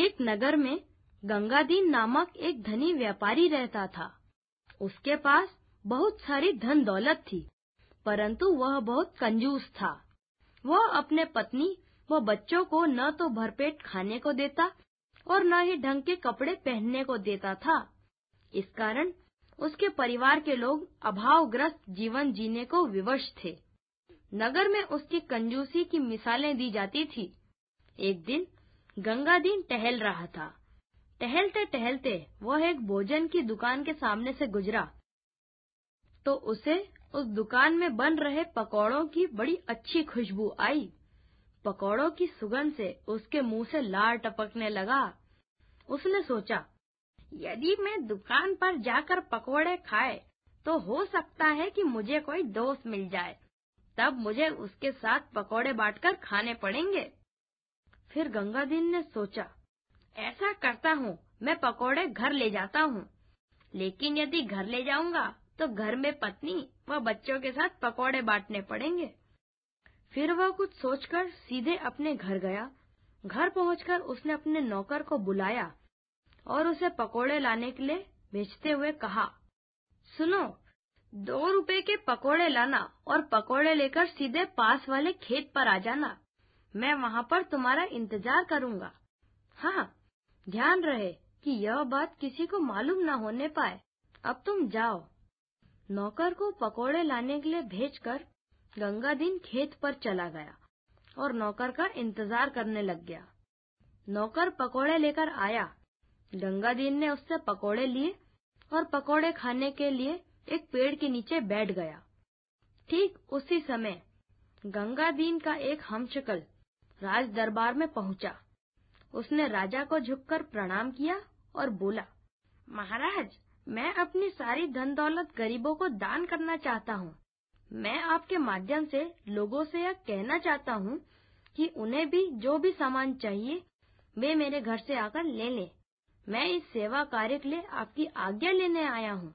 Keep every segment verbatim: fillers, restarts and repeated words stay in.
एक नगर में गंगादीन नामक एक धनी व्यापारी रहता था। उसके पास बहुत सारी धन दौलत थी, परंतु वह बहुत कंजूस था। वह अपने पत्नी व बच्चों को न तो भरपेट खाने को देता और न ही ढंग के कपड़े पहनने को देता था। इस कारण उसके परिवार के लोग अभावग्रस्त जीवन जीने को विवश थे। नगर में उसकी कंजूसी की मिसालें दी जाती थी। एक दिन गंगादीन टहल रहा था। टहलते टहलते वह एक भोजन की दुकान के सामने से गुजरा तो उसे उस दुकान में बन रहे पकौड़ों की बड़ी अच्छी खुशबू आई। पकौड़ों की सुगंध से उसके मुंह से लार टपकने लगा। उसने सोचा, यदि मैं दुकान पर जाकर पकौड़े खाए तो हो सकता है कि मुझे कोई दोस्त मिल जाए, तब मुझे उसके साथ पकौड़े बांटकर खाने पड़ेंगे। फिर गंगादीन ने सोचा, ऐसा करता हूँ, मैं पकौड़े घर ले जाता हूँ, लेकिन यदि घर ले जाऊंगा तो घर में पत्नी व बच्चों के साथ पकौड़े बांटने पड़ेंगे। फिर वह कुछ सोचकर सीधे अपने घर गया। घर पहुंचकर उसने अपने नौकर को बुलाया और उसे पकौड़े लाने के लिए भेजते हुए कहा, सुनो, दो रुपए के पकौड़े लाना और पकौड़े लेकर सीधे पास वाले खेत पर आ जाना। मैं वहां पर तुम्हारा इंतजार करूंगा। हाँ, ध्यान रहे कि यह बात किसी को मालूम न होने पाए। अब तुम जाओ। नौकर को पकौड़े लाने के लिए भेजकर गंगादीन खेत पर चला गया और नौकर का इंतजार करने लग गया। नौकर पकौड़े लेकर आया। गंगादीन ने उससे पकौड़े लिए और पकौड़े खाने के लिए एक पेड़ के नीचे बैठ गया। ठीक उसी समय गंगादीन का एक हमशक्ल राज दरबार में पहुंचा। उसने राजा को झुककर प्रणाम किया और बोला, महाराज, मैं अपनी सारी धन दौलत गरीबों को दान करना चाहता हूँ। मैं आपके माध्यम से लोगों से यह कहना चाहता हूँ कि उन्हें भी जो भी सामान चाहिए वे मेरे घर से आकर ले लें। मैं इस सेवा कार्य के लिए आपकी आज्ञा लेने आया हूँ।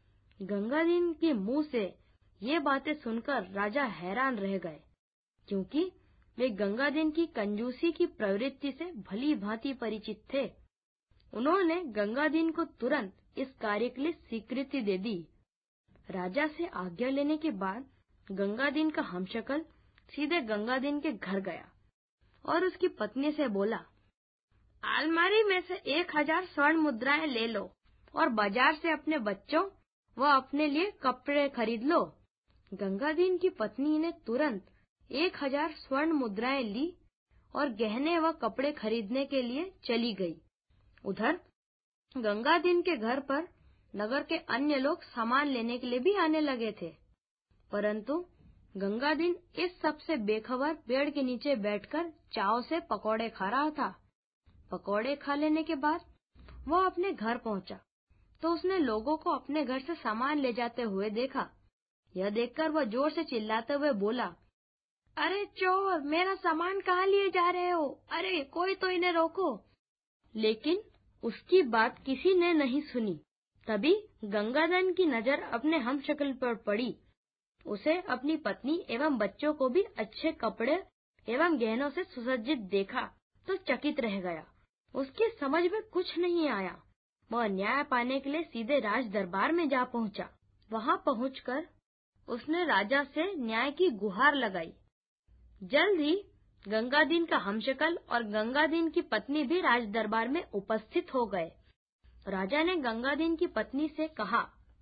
गंगादीन के मुंह से ये बातें सुनकर राजा हैरान रह गए, क्योंकि वे गंगादीन की कंजूसी की प्रवृत्ति से भली भांति परिचित थे। उन्होंने गंगादीन को तुरंत इस कार्य के लिए स्वीकृति दे दी। राजा से आज्ञा लेने के बाद गंगादीन का हमशक्ल सीधे गंगादीन के घर गया और उसकी पत्नी से बोला, अलमारी में से एक हजार स्वर्ण मुद्राएं ले लो और बाजार से अपने बच्चों व अपने लिए कपड़े खरीद लो। गंगादीन की पत्नी ने तुरंत एक हजार स्वर्ण मुद्राएं ली और गहने व कपड़े खरीदने के लिए चली गई। उधर गंगादीन के घर पर नगर के अन्य लोग सामान लेने के लिए भी आने लगे थे, परंतु गंगादीन इस सब से बेखबर पेड़ के नीचे बैठकर चाव से पकौड़े खा रहा था। पकौड़े खा लेने के बाद वह अपने घर पहुंचा तो उसने लोगों को अपने घर से सामान ले जाते हुए देखा। यह देखकर वह जोर से चिल्लाते हुए बोला, अरे चोर, मेरा सामान कहाँ लिए जा रहे हो? अरे कोई तो इन्हें रोको। लेकिन उसकी बात किसी ने नहीं सुनी। तभी गंगादीन की नजर अपने हमशक्ल पर पड़ी। उसे अपनी पत्नी एवं बच्चों को भी अच्छे कपड़े एवं गहनों से सुसज्जित देखा तो चकित रह गया। उसकी समझ में कुछ नहीं आया। वह न्याय पाने के लिए सीधे राज दरबार में जा पहुंचा। वहां पहुंचकर उसने राजा से न्याय की गुहार लगाई। जल्द ही गंगादीन का हमशक्ल और गंगादीन की पत्नी भी राज दरबार में उपस्थित हो गए। राजा ने गंगादीन की पत्नी से कहा,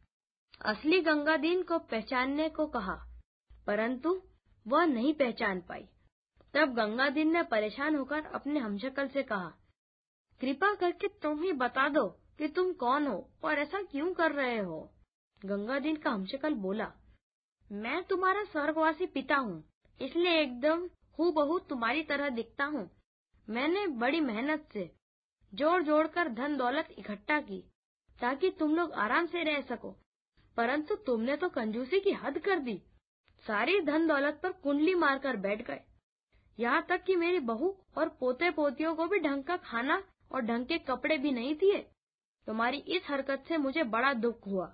असली गंगादीन को पहचानने को कहा, परंतु वह नहीं पहचान पाई। तब गंगादीन ने परेशान होकर अपने हमशक्ल से कहा, कृपा करके तुम ही बता दो कि तुम कौन हो और ऐसा क्यों कर रहे हो। गंगादीन का हमशक्ल बोला, मैं तुम्हारा स्वर्गवासी पिता हूँ, इसलिए एकदम हूबहू तुम्हारी तरह दिखता हूँ। मैंने बड़ी मेहनत से जोड़ जोड़ कर धन दौलत इकट्ठा की ताकि तुम लोग आराम से रह सको, परंतु तुमने तो कंजूसी की हद कर दी। सारी धन दौलत पर कुंडली मारकर बैठ गए। यहाँ तक कि मेरी बहू और पोते पोतियों को भी ढंग का खाना और ढंग के कपड़े भी नहीं दिए। तुम्हारी इस हरकत से मुझे बड़ा दुख हुआ।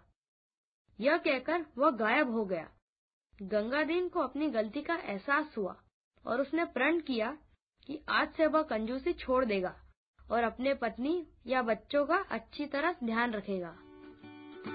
यह कहकर वह गायब हो गया। गंगादीन को अपनी गलती का एहसास हुआ और उसने प्रण किया कि आज से वह कंजूसी छोड़ देगा और अपने पत्नी या बच्चों का अच्छी तरह ध्यान रखेगा।